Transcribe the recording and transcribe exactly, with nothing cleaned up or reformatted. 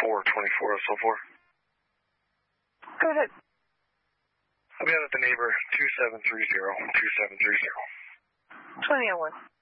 four twenty-four oh so four. Go ahead. I'll be out at the neighbor two seven three zero, two seven three zero. twenty oh one.